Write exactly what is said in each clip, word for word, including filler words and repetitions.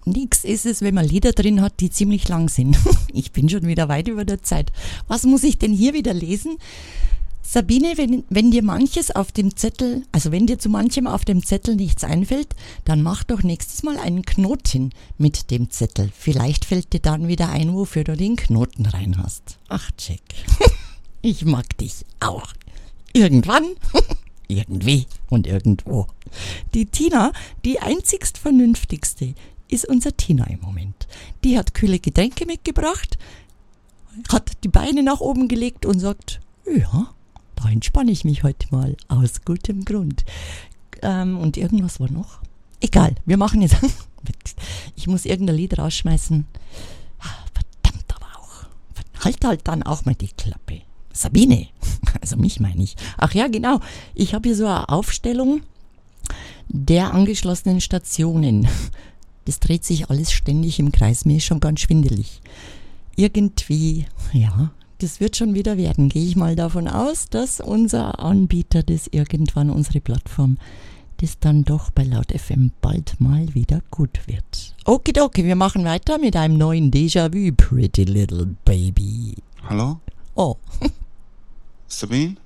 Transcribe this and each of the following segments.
nix ist es, wenn man Lieder drin hat, die ziemlich lang sind. Ich bin schon wieder weit über der Zeit. Was muss ich denn hier wieder lesen? Sabine, wenn, wenn dir manches auf dem Zettel, also wenn dir zu manchem auf dem Zettel nichts einfällt, dann mach doch nächstes Mal einen Knoten mit dem Zettel. Vielleicht fällt dir dann wieder ein, wofür du den Knoten rein hast. Ach, Jack, ich mag dich auch. Irgendwann, irgendwie und irgendwo. Die Tina, die einzigst Vernünftigste, ist unser Tina im Moment. Die hat kühle Getränke mitgebracht, hat die Beine nach oben gelegt und sagt, ja, da entspanne ich mich heute mal aus gutem Grund. Ähm, und irgendwas war noch. Egal, wir machen jetzt. Ich muss irgendein Lied rausschmeißen. Verdammt aber auch. Halt halt dann auch mal die Klappe. Sabine, also mich meine ich. Ach ja, genau. Ich habe hier so eine Aufstellung der angeschlossenen Stationen. Das dreht sich alles ständig im Kreis. Mir ist schon ganz schwindelig. Irgendwie, ja, das wird schon wieder werden. Gehe ich mal davon aus, dass unser Anbieter das irgendwann, unsere Plattform, das dann doch bei Laut F M bald mal wieder gut wird. Okidoki, wir machen weiter mit einem neuen Déjà-vu, Pretty Little Baby. Hallo? Oh. Sabine?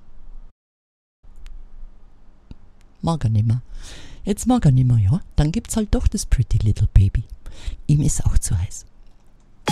Mag er nimmer. Jetzt mag er nimmer, ja. Dann gibt's halt doch das Pretty Little Baby. Ihm ist auch zu heiß.